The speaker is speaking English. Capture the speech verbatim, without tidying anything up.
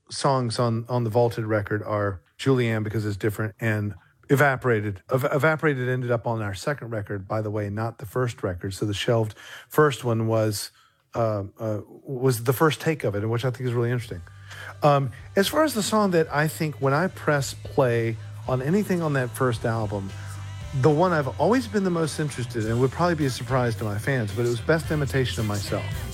songs on on the Vaulted record are Julianne, because it's different, and Evaporated. Ev- Evaporated ended up on our second record, by the way, not the first record. So the shelved first one was uh, uh, was the first take of it, which I think is really interesting. Um, as far as the song that I think when I press play on anything on that first album, the one I've always been the most interested in, would probably be a surprise to my fans, but it was Best Imitation of Myself.